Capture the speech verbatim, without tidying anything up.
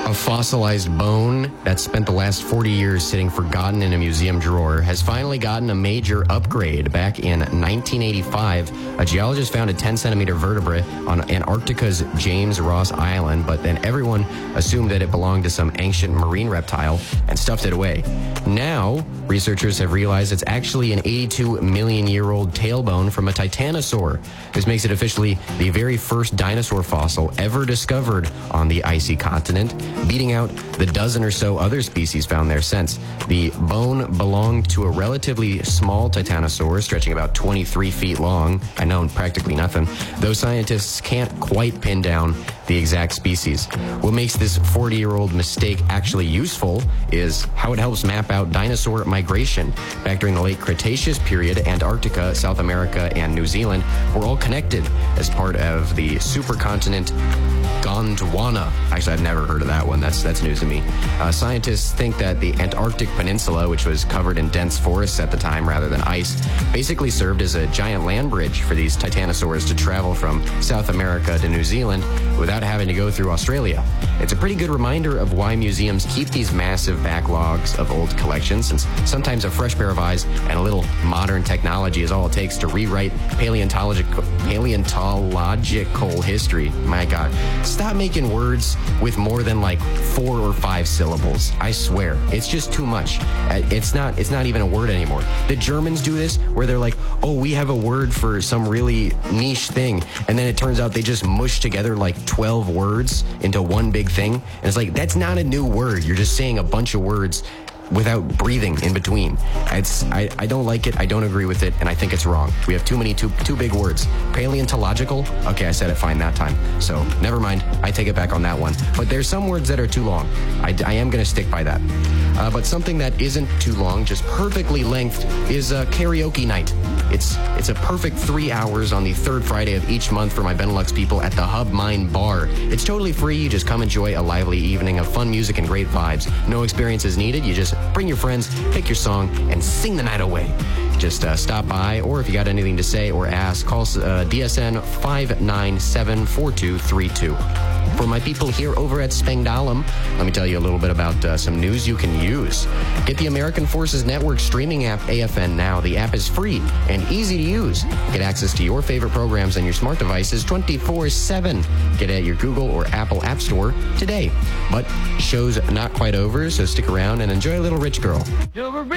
A fossilized bone that spent the last forty years sitting forgotten in a museum drawer has finally gotten a major upgrade. Back in nineteen eighty-five, a geologist found a ten centimeter vertebrae on Antarctica's James Ross Island, but then everyone assumed that it belonged to some ancient marine reptile and stuffed it away. Now, researchers have realized it's actually an eighty-two million year old tailbone from a titanosaur. This makes it officially the very first dinosaur fossil ever discovered on the icy continent, beating out the dozen or so other species found there since. The bone belonged to a relatively small titanosaur stretching about twenty-three feet long. I know, practically nothing. Though scientists can't quite pin down the exact species. What makes this forty year old mistake actually useful is how it helps map out dinosaur migration. Back during the late Cretaceous period, Antarctica, South America, and New Zealand were all connected as part of the supercontinent Gondwana. Actually, I've never heard of that one. That's that's news to me. Uh, scientists think that the Antarctic Peninsula, which was covered in dense forests at the time rather than ice, basically served as a giant land bridge for these titanosaurs to travel from South America to New Zealand without having to go through Australia. It's a pretty good reminder of why museums keep these massive backlogs of old collections, since sometimes a fresh pair of eyes and a little modern technology is all it takes to rewrite paleontological, paleontological history. My God. Stop making words with more than like four or five syllables. I swear. It's just too much. It's not it's not even a word anymore. The Germans do this where they're like, oh, we have a word for some really niche thing. And then it turns out they just mush together like twelve words into one big thing. And it's like, that's not a new word. You're just saying a bunch of words without breathing in between. It's I, I don't like it, I don't agree with it, and I think it's wrong. We have too many, too, too big words. Paleontological? Okay, I said it fine that time. So, never mind, I take it back on that one. But there's some words that are too long. I, I am going to stick by that. Uh, but something that isn't too long, just perfectly lengthed, is uh, karaoke night. It's it's a perfect three hours on the third Friday of each month for my Benelux people at the Hub Mine Bar. It's totally free. You just come enjoy a lively evening of fun music and great vibes. No experience is needed. You just bring your friends, pick your song, and sing the night away. Just uh, stop by, or if you got anything to say or ask, call uh, D S N five nine seven, four two three two. For my people here over at Spangdahlem, let me tell you a little bit about uh, some news you can use. Get the American Forces Network streaming app A F N now. The app is free and easy to use. Get access to your favorite programs on your smart devices twenty-four seven. Get it at your Google or Apple App Store today. But show's not quite over, so stick around and enjoy a little Rich Girl.